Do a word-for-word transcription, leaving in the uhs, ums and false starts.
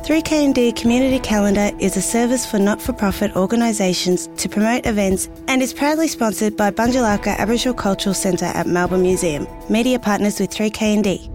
three K and D Community Calendar is a service for not-for-profit organisations to promote events and is proudly sponsored by Bunjalaka Aboriginal Cultural Centre at Melbourne Museum, media partners with three K and D.